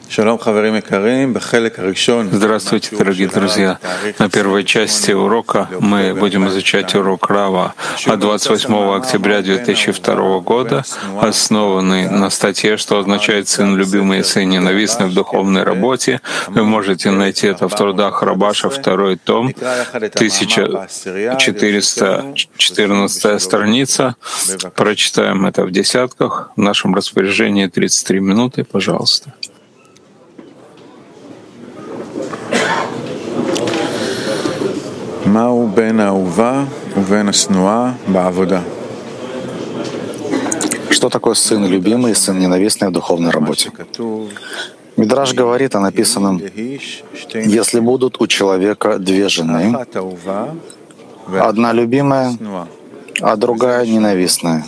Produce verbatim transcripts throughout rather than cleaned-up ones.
Здравствуйте, дорогие друзья. На первой части урока мы будем изучать урок Рава от двадцать восьмого октября две тысячи второго года, основанный на статье «Что означает сын любимый и сын ненавистный в духовной работе». Вы можете найти это в трудах Рабаша, второй том, тысяча четыреста четырнадцатая страница. Прочитаем это в десятках. В нашем распоряжении тридцать три минуты. Пожалуйста. Что такое сын любимый и сын ненавистный в духовной работе? Мидраш говорит о написанном: если будут у человека две жены, одна любимая, а другая ненавистная.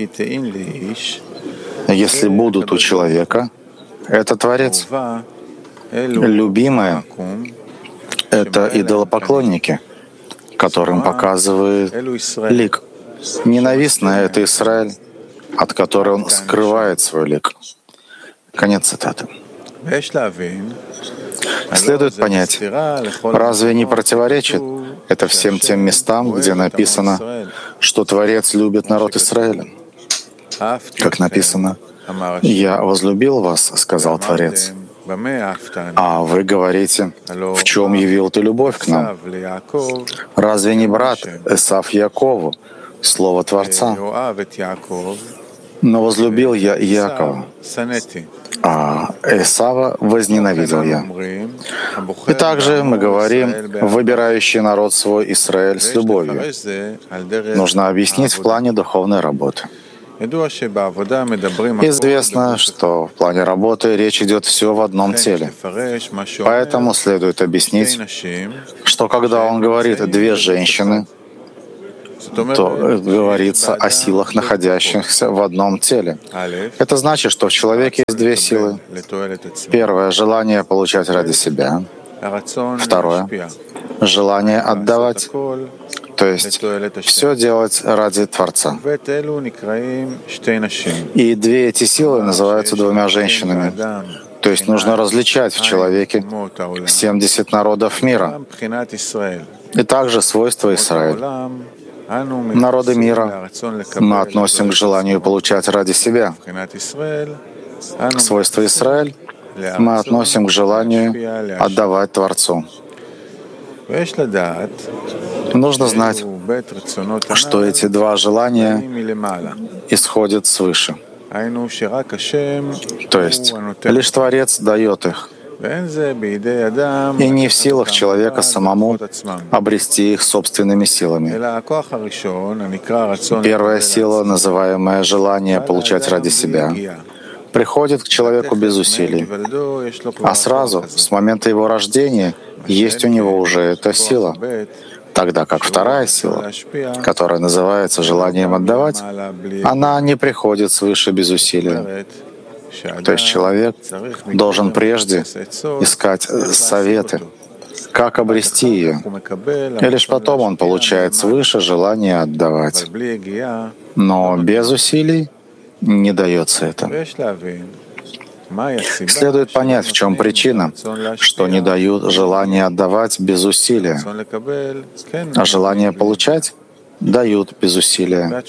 Если будут у человека, это Творец. Любимая — это идолопоклонники, которым показывает лик. Ненавистная — это Израиль, от которой он скрывает свой лик. Конец цитаты. Следует понять, разве не противоречит это всем тем местам, где написано, что Творец любит народ Израиля? Как написано: «Я возлюбил вас, — сказал Творец». А вы говорите: в чем явил ты любовь к нам? Разве не брат Эсав Якову, слово Творца? Но возлюбил я Иакова, а Эсава возненавидел я. И также мы говорим: выбирающий народ свой Израиль с любовью. Нужно объяснить в плане духовной работы. Известно, что в плане работы речь идет все в одном теле. Поэтому следует объяснить, что когда он говорит «две женщины», то говорится о силах, находящихся в одном теле. Это значит, что в человеке есть две силы. Первое — желание получать ради себя. Второе — желание отдавать, то есть все делать ради Творца. И две эти силы называются двумя женщинами. То есть нужно различать в человеке семьдесят народов мира и также свойства Израиля. Народы мира мы относим к желанию получать ради себя. Свойства Израиль мы относим к желанию отдавать Творцу. Нужно знать, что эти два желания исходят свыше. То есть лишь Творец дает их. И не в силах человека самому обрести их собственными силами. Первая сила, называемая желание получать ради себя, приходит к человеку без усилий. А сразу, с момента его рождения, есть у него уже эта сила. Тогда как вторая сила, которая называется желанием отдавать, она не приходит свыше без усилия. То есть человек должен прежде искать советы, как обрести ее, и лишь потом он получает свыше желание отдавать. Но без усилий не дается это. Следует понять, в чем причина, что не дают желание отдавать без усилия, а желание получать дают без усилия.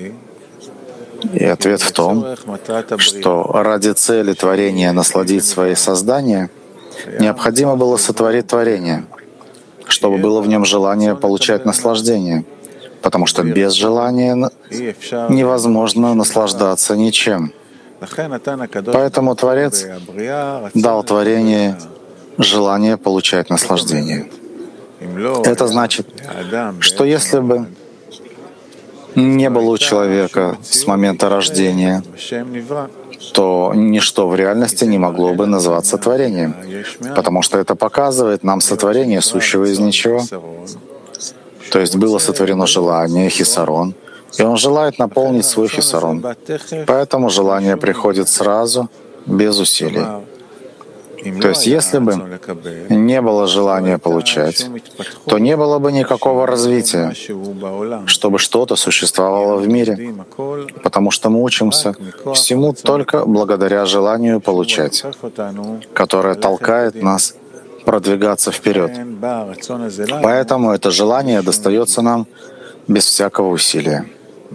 И ответ в том, что ради цели творения насладить свои создания необходимо было сотворить творение, чтобы было в нем желание получать наслаждение, потому что без желания невозможно наслаждаться ничем. Поэтому Творец дал творению желание получать наслаждение. Это значит, что если бы не было у человека с момента рождения, то ничто в реальности не могло бы называться творением, потому что это показывает нам сотворение сущего из ничего. То есть было сотворено желание, хисарон, и он желает наполнить свой хисарон. Поэтому желание приходит сразу, без усилий. То есть, если бы не было желания получать, то не было бы никакого развития, чтобы что-то существовало в мире, потому что мы учимся всему только благодаря желанию получать, которое толкает нас продвигаться вперед. Поэтому это желание достается нам без всякого усилия.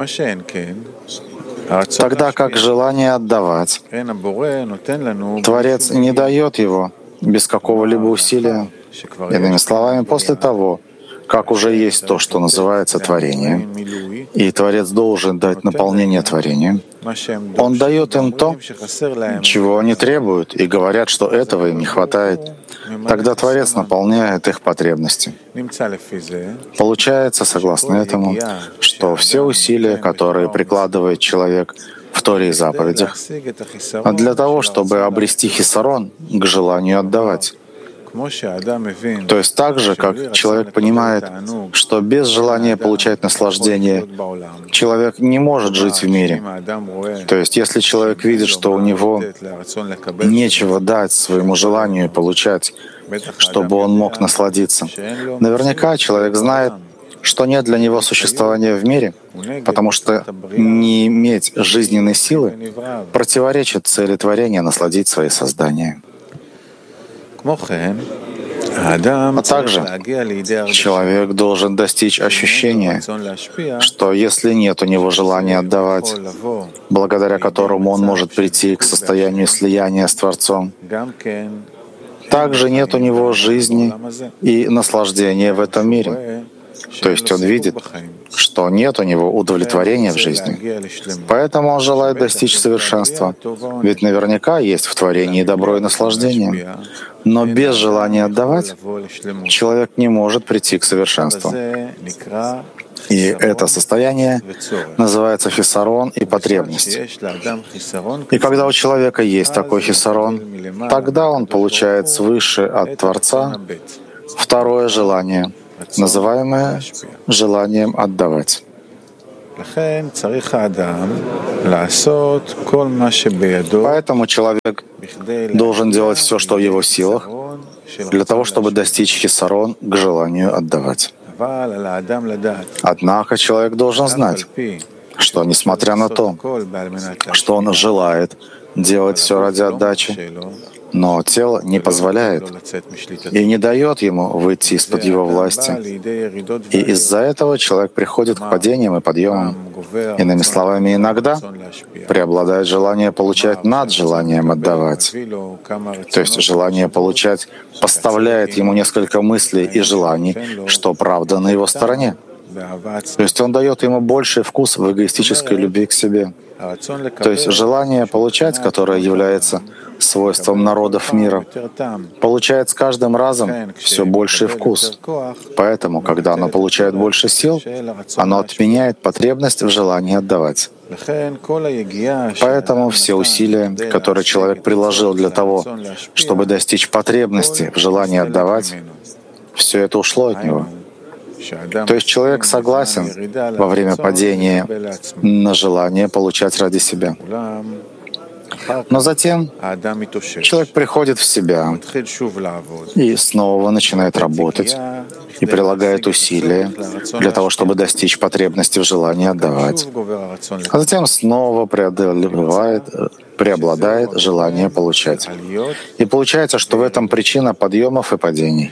Тогда как желание отдавать, Творец не дает его без какого-либо усилия. Иными словами, после того, как уже есть то, что называется творением, и Творец должен дать наполнение творению, Он дает им то, чего они требуют, и говорят, что этого им не хватает. Тогда Творец наполняет их потребности. Получается, согласно этому, что все усилия, которые прикладывает человек в Торе и заповедях, для того, чтобы обрести хисарон к желанию отдавать. То есть так же, как человек понимает, что без желания получать наслаждение человек не может жить в мире. То есть если человек видит, что у него нечего дать своему желанию получать, чтобы он мог насладиться, наверняка человек знает, что нет для него существования в мире, потому что не иметь жизненной силы противоречит цели творения насладить свои создания. А также человек должен достичь ощущения, что если нет у него желания отдавать, благодаря которому он может прийти к состоянию слияния с Творцом, также нет у него жизни и наслаждения в этом мире. То есть он видит, что нет у него удовлетворения в жизни. Поэтому он желает достичь совершенства. Ведь наверняка есть в творении добро и наслаждение. Но без желания отдавать человек не может прийти к совершенству. И это состояние называется хисарон и потребность. И когда у человека есть такой хисарон, тогда он получает свыше от Творца второе желание, называемое желанием отдавать. Поэтому человек должен делать все, что в его силах, для того, чтобы достичь хисарон к желанию отдавать. Однако человек должен знать, что несмотря на то, что он желает делать все ради отдачи, но тело не позволяет и не дает ему выйти из-под его власти. И из-за этого человек приходит к падениям и подъемам. Иными словами, иногда преобладает желание получать над желанием отдавать. То есть желание получать поставляет ему несколько мыслей и желаний, что правда на его стороне. То есть он дает ему больший вкус в эгоистической любви к себе. То есть желание получать, которое является свойством народов мира, получает с каждым разом все больший вкус. Поэтому, когда оно получает больше сил, оно отменяет потребность в желании отдавать. Поэтому все усилия, которые человек приложил для того, чтобы достичь потребности в желании отдавать, все это ушло от него. То есть человек согласен во время падения на желание получать ради себя. Но затем человек приходит в себя и снова начинает работать и прилагает усилия для того, чтобы достичь потребности в желании отдавать. А затем снова преодолевает, преобладает желание получать. И получается, что в этом причина подъемов и падений.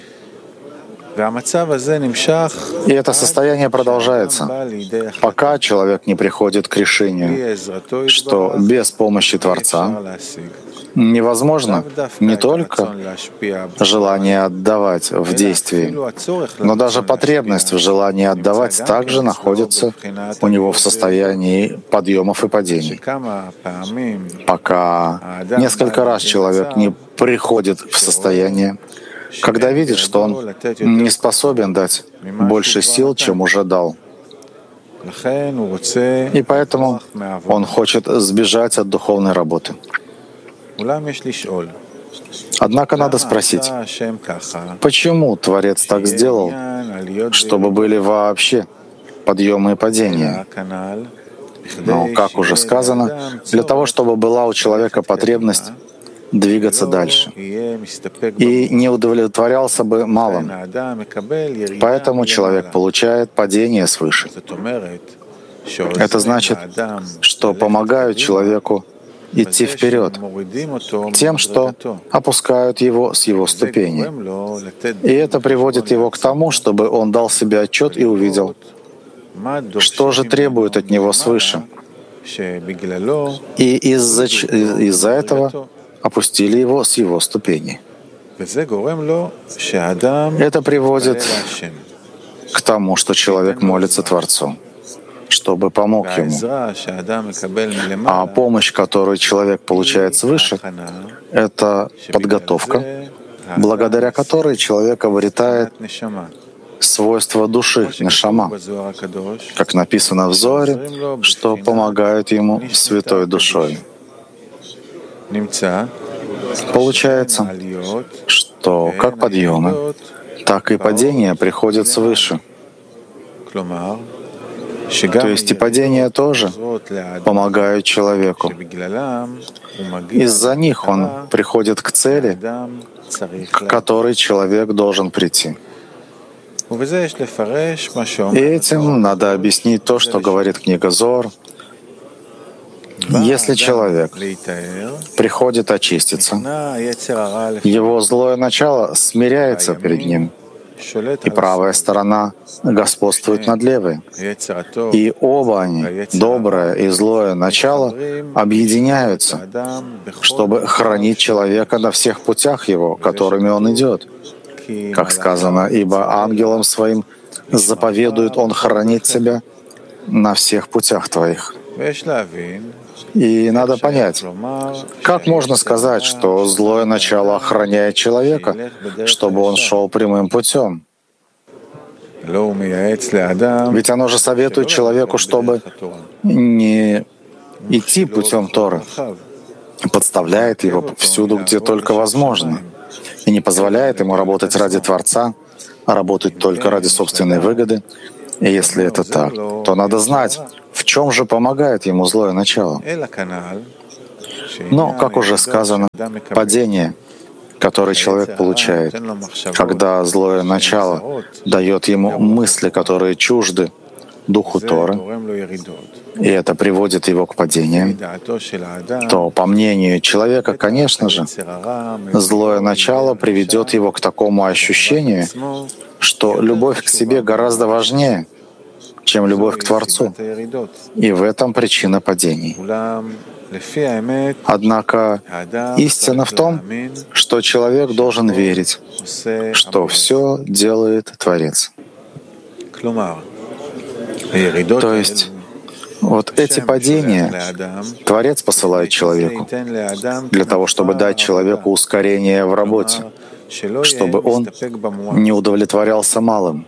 И это состояние продолжается, пока человек не приходит к решению, что без помощи Творца невозможно не только желание отдавать в действии, но даже потребность в желании отдавать также находится у него в состоянии подъемов и падений. Пока несколько раз человек не приходит в состояние, когда видит, что он не способен дать больше сил, чем уже дал. И поэтому он хочет сбежать от духовной работы. Однако надо спросить, почему Творец так сделал, чтобы были вообще подъемы и падения? Но, как уже сказано, для того, чтобы была у человека потребность двигаться дальше и не удовлетворялся бы малым. Поэтому человек получает падение свыше. Это значит, что помогают человеку идти вперед тем, что опускают его с его ступени. И это приводит его к тому, чтобы он дал себе отчет и увидел, что же требует от него свыше. И из-за из-за этого опустили его с его ступени. Это приводит к тому, что человек молится Творцу, чтобы помог ему. А помощь, которую человек получает свыше, — это подготовка, благодаря которой человек обретает свойства души, нешама, как написано в Зоаре, что помогают ему святой душой. Получается, что как подъемы, так и падения приходят свыше. То есть и падения тоже помогают человеку. Из-за них он приходит к цели, к которой человек должен прийти. И этим надо объяснить то, что говорит книга Зоар. Если человек приходит очиститься, его злое начало смиряется перед ним, и правая сторона господствует над левой. И оба они, доброе и злое начало, объединяются, чтобы хранить человека на всех путях его, которыми он идет. Как сказано, ибо ангелом своим заповедует он хранить тебя на всех путях твоих. И надо понять, как можно сказать, что злое начало охраняет человека, чтобы он шел прямым путем? Ведь оно же советует человеку, чтобы не идти путем Торы, подставляет его всюду, где только возможно, и не позволяет ему работать ради Творца, а работать только ради собственной выгоды. И если это так, то надо знать, в чем же помогает ему злое начало. Но, как уже сказано, падение, которое человек получает, когда злое начало дает ему мысли, которые чужды духу Торы, и это приводит его к падениям, то, по мнению человека, конечно же, злое начало приведет его к такому ощущению, что любовь к себе гораздо важнее, чем любовь к Творцу. И в этом причина падений. Однако истина в том, что человек должен верить, что все делает Творец. То есть вот эти падения Творец посылает человеку для того, чтобы дать человеку ускорение в работе, чтобы он не удовлетворялся малым.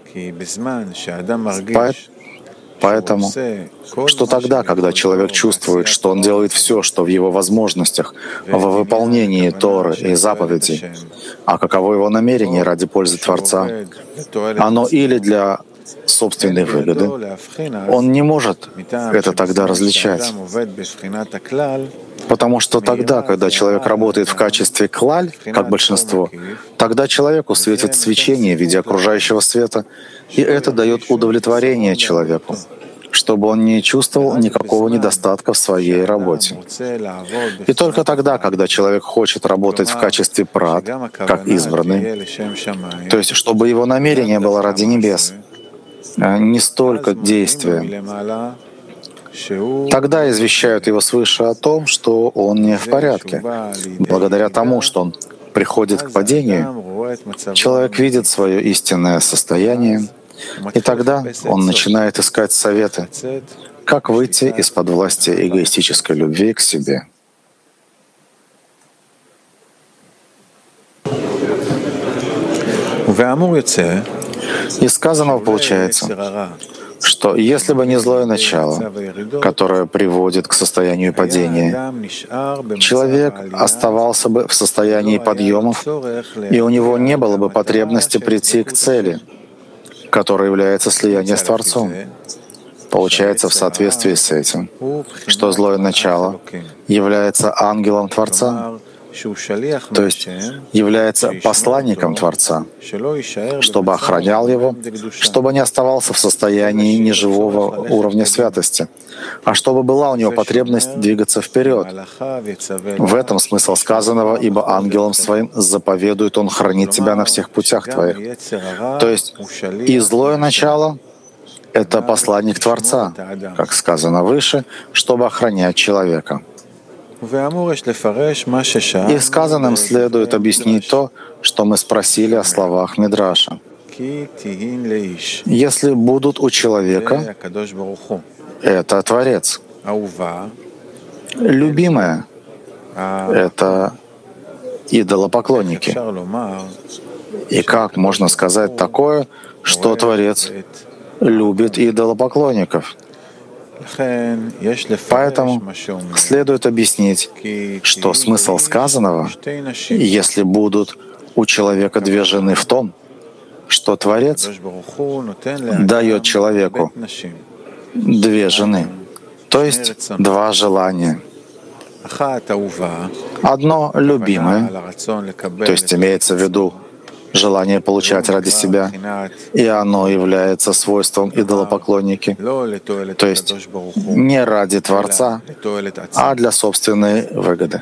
Поэтому, что тогда, когда человек чувствует, что он делает все, что в его возможностях, во выполнении Торы и заповедей, а каково его намерение ради пользы Творца, оно или для собственной выгоды, он не может это тогда различать. Потому что тогда, когда человек работает в качестве клаль, как большинство, тогда человеку светит свечение в виде окружающего света, и это дает удовлетворение человеку, чтобы он не чувствовал никакого недостатка в своей работе. И только тогда, когда человек хочет работать в качестве прат, как избранный, то есть чтобы его намерение было ради небес, не столько действия, тогда извещают его свыше о том, что он не в порядке. Благодаря тому, что он приходит к падению, человек видит свое истинное состояние, и тогда он начинает искать советы, как выйти из-под власти эгоистической любви к себе. Из сказанного получается, что если бы не злое начало, которое приводит к состоянию падения, человек оставался бы в состоянии подъемов, и у него не было бы потребности прийти к цели, которая является слияние с Творцом. Получается в соответствии с этим, что злое начало является ангелом Творца, то есть является посланником Творца, чтобы охранял его, чтобы не оставался в состоянии неживого уровня святости, а чтобы была у него потребность двигаться вперед. В этом смысл сказанного, ибо ангелом своим заповедует он хранить тебя на всех путях твоих. То есть и злое начало — это посланник Творца, как сказано выше, чтобы охранять человека. И сказанным следует объяснить то, что мы спросили о словах Мидраша. Если будут у человека, это Творец. Любимое — это идолопоклонники. И как можно сказать такое, что Творец любит идолопоклонников? Поэтому следует объяснить, что смысл сказанного, если будут у человека две жены, в том, что Творец дает человеку две жены, то есть два желания. Одно любимое, то есть имеется в виду желание получать ради себя, и оно является свойством идолопоклонники, то есть не ради Творца, а для собственной выгоды.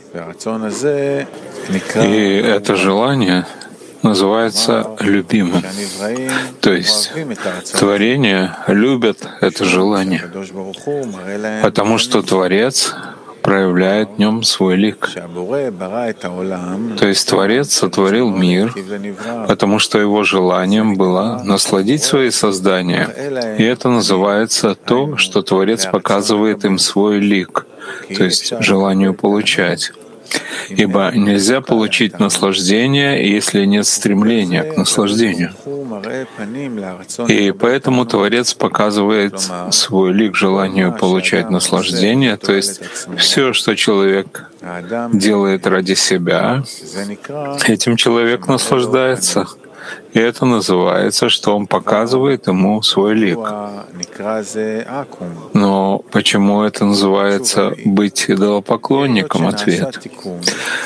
И это желание называется любимым. То есть творение любит это желание, потому что Творец проявляет в нем свой лик. То есть Творец сотворил мир, потому что его желанием было насладить свои создания. И это называется то, что Творец показывает им свой лик, то есть желанию получать. Ибо нельзя получить наслаждение, если нет стремления к наслаждению. И поэтому Творец показывает свой лик желанию получать наслаждение, то есть все, что человек делает ради себя, этим человек наслаждается. И это называется, что он показывает ему свой лик. Но почему это называется быть идолопоклонником? Ответ.